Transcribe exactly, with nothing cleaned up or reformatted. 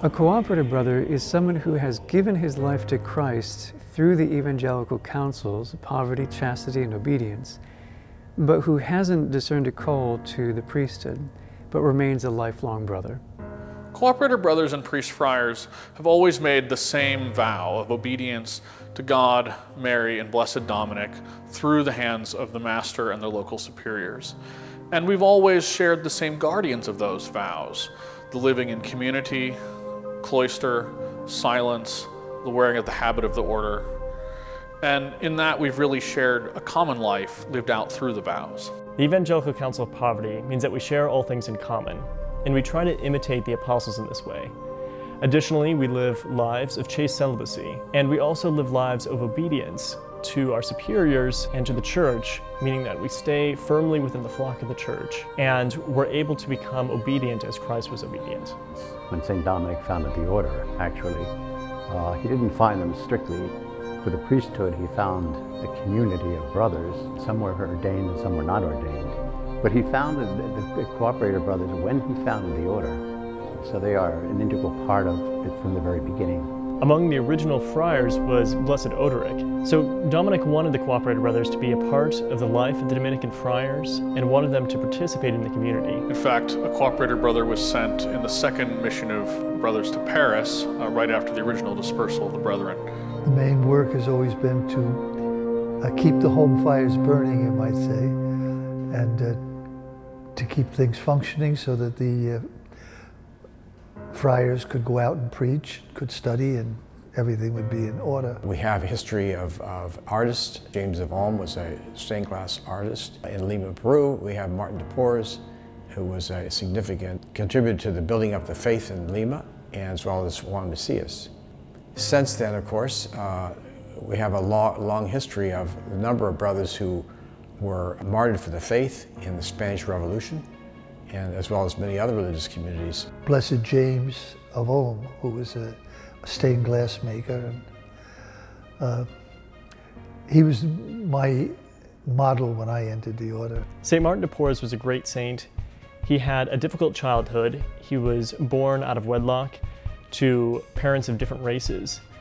A cooperative brother is someone who has given his life to Christ through the evangelical counsels, poverty, chastity, and obedience, but who hasn't discerned a call to the priesthood, but remains a lifelong brother. Cooperator brothers and priest friars have always made the same vow of obedience to God, Mary, and Blessed Dominic through the hands of the master and the local superiors. And we've always shared the same guardians of those vows, the living in community, cloister, silence, the wearing of the habit of the order. And in that we've really shared a common life lived out through the vows. The Evangelical Counsel of Poverty means that we share all things in common, and we try to imitate the apostles in this way. Additionally, we live lives of chaste celibacy, and we also live lives of obedience to our superiors and to the church, meaning that we stay firmly within the flock of the church, and we're able to become obedient as Christ was obedient. When Saint Dominic founded the order, actually, uh, he didn't find them strictly for the priesthood. He found a community of brothers. Some were ordained and some were not ordained. But he founded the, the Cooperator Brothers when he founded the order. So they are an integral part of it from the very beginning. Among the original friars was Blessed Odoric. So Dominic wanted the Cooperator Brothers to be a part of the life of the Dominican friars and wanted them to participate in the community. In fact, a Cooperator Brother was sent in the second mission of brothers to Paris, uh, right after the original dispersal of the Brethren. The main work has always been to uh, keep the home fires burning, you might say, and uh, to keep things functioning so that the uh, friars could go out and preach, could study, and everything would be in order. We have a history of, of artists. James of Ulm was a stained glass artist. In Lima, Peru, we have Martin de Porres, who was a significant contributor to the building up the faith in Lima, and as well as Juan Macias. Since then, of course, uh, we have a long, long history of a number of brothers who were martyred for the faith in the Spanish Revolution, and as well as many other religious communities. Blessed James of Ulm, who was a, a stained glass maker, and uh, he was my model when I entered the order. Saint Martin de Porres was a great saint. He had a difficult childhood. He was born out of wedlock to parents of different races.